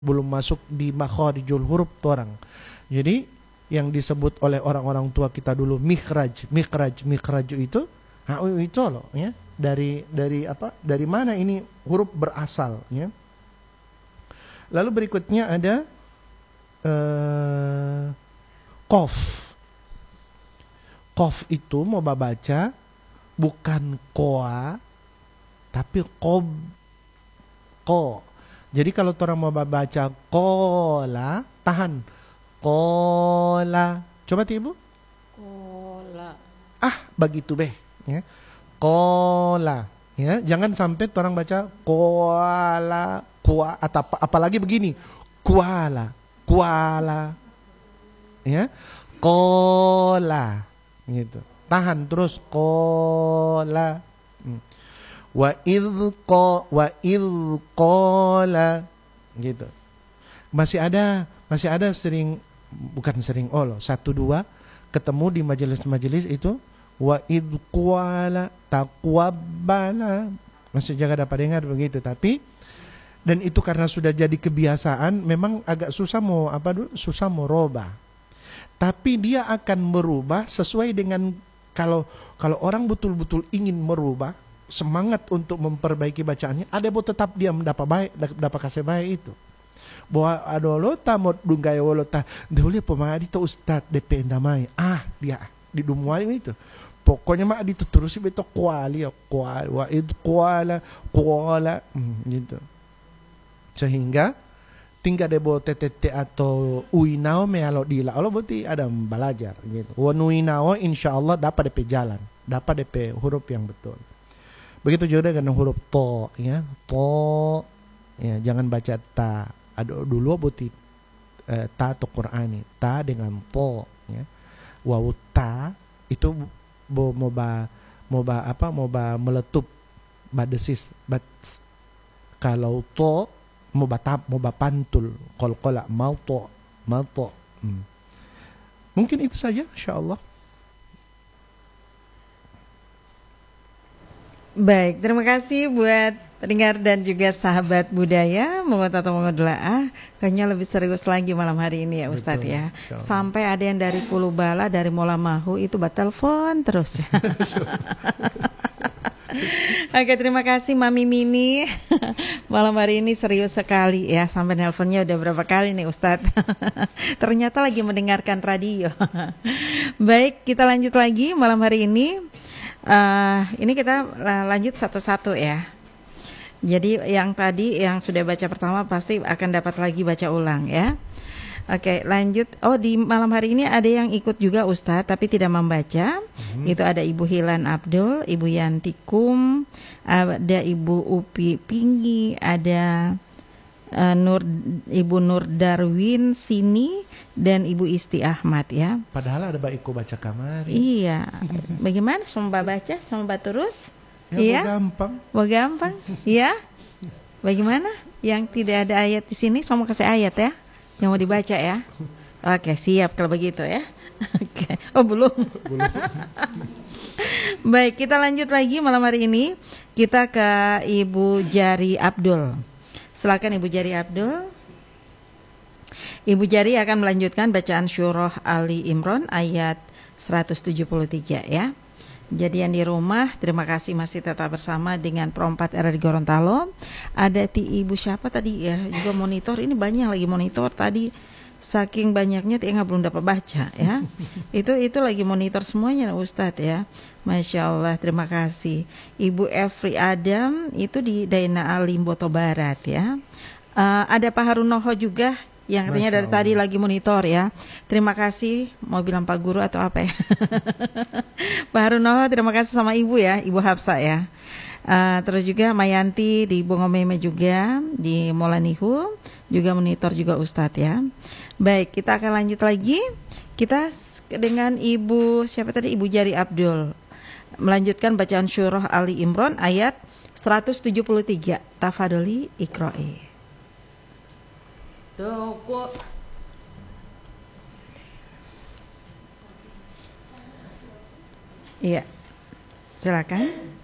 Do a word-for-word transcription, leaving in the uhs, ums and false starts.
belum masuk di makharijul huruf tuh orang. Jadi yang disebut oleh orang-orang tua kita dulu mikhraj, mikhraj, mikhraj itu, nah, itu loh ya. Dari dari apa? Dari mana ini huruf berasal ya. Lalu berikutnya ada uh, qaf. Qaf itu mau baca bukan koa tapi qob, ko. Jadi kalau orang mau baca kola, tahan. Kola. Coba Ibu. Kola. Ah, begitu beh. Ya. Kola. Ya, jangan sampai orang baca koala, kua atau apa, apalagi begini. Kuala, kuala. Ya. Kola. Gitu. Tahan terus kola. Hmm. Wa idh qa wa idh qala gitu. Masih ada, masih ada sering, bukan sering oh loh, satu dua ketemu di majelis-majelis itu wa idh qala taqwabbala. Masih jaga dapat dengar begitu, tapi dan itu karena sudah jadi kebiasaan memang agak susah mau apa dulu, susah mau robah. Tapi dia akan berubah sesuai dengan kalau kalau orang betul-betul ingin merubah semangat untuk memperbaiki bacaannya, ada yang tetap dia mendapat baik, dapat kasih baik itu. Bahwa ada lota mod dungai wolota, dahulu pemadi to ustad D P damai. Ah, dia di dumuai itu. Pokoknya mak itu terus itu kuali, kuali, wa id kuala, kuala, hmm, gitu. Sehingga tinggal debo tete atau uinao me alo dila, alo berarti ada belajar gitu. Wa nuinao insyaallah dapat D P jalan, dapat D P huruf yang betul. Begitu juga dengan huruf to ya, to ya, jangan baca ta. Ada dulu buti eh, ta atau Qur'ani, ta dengan po ya. Wawu ta itu bo moba moba apa moba meletup badesis bat. Kalau to moba tap moba pantul qol-qola mau to mau to. Hmm. Mungkin itu saja insyaallah. Baik, terima kasih buat pendengar dan juga sahabat budaya mengut atau mengodolaah. Kayaknya lebih serius lagi malam hari ini ya Ustadz ya. Sampai ada yang dari Pulau Bala, dari Mola Mahu itu batal telepon terus. Oke, terima kasih Mami Mini. Malam hari ini serius sekali ya. Sampai nelponnya udah berapa kali nih Ustadz. Ternyata lagi mendengarkan radio. Baik, kita lanjut lagi malam hari ini. Uh, ini kita lanjut satu-satu ya. Jadi yang tadi yang sudah baca pertama pasti akan dapat lagi baca ulang ya. Oke, lanjut. Oh, di malam hari ini ada yang ikut juga Ustadz tapi tidak membaca. Hmm. Itu ada Ibu Hilan Abdul, Ibu Yantikum, ada Ibu Upi Pinggi, ada uh, Nur Ibu Nur Darwin Sini dan Ibu Isti Ahmad ya. Padahal ada baikku baca kamar. Iya. Bagaimana? Somba baca, somba terus? Ya, iya. gampang. Mau gampang? Iya. Bagaimana? Yang tidak ada ayat di sini, sama kasih ayat ya. Yang mau dibaca ya. Oke, siap kalau begitu ya. Oke. Oh, belum. Belum. Baik, kita lanjut lagi malam hari ini. Kita ke Ibu Jari Abdul. Silakan Ibu Jari Abdul. Ibu Jari akan melanjutkan bacaan Surah Ali Imran ayat seratus tujuh puluh tiga ya. Jadi yang di rumah, terima kasih masih tetap bersama dengan Pro empat R di Gorontalo. Ada ti Ibu siapa tadi ya, juga monitor. Ini banyak lagi monitor tadi. Saking banyaknya Tia belum dapat baca ya. Itu itu lagi monitor semuanya Ustadz ya. Masya Allah, terima kasih. Ibu Efri Adam itu di Daina Alim Boto Barat ya. Uh, ada Pak Harunoho juga yang katanya dari tadi lagi monitor ya. Terima kasih. Mau bilang Pak Guru atau apa ya? Pak Harunoho, terima kasih sama Ibu ya, Ibu Hafsa ya. Uh, terus juga Mayanti di Bongomeme juga, di Molanihu juga monitor juga Ustadz ya. Baik, kita akan lanjut lagi. Kita dengan Ibu siapa tadi? Ibu Jari Abdul melanjutkan bacaan Surah Ali Imran ayat seratus tujuh puluh tiga. Tafadholi Iqra'i. Toko. Iya, silakan.